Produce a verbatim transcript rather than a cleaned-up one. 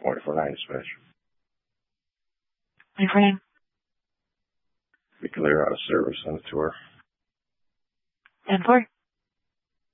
Point four nine dispatch. Wait for name. Be clear out of service on the tour. ten four.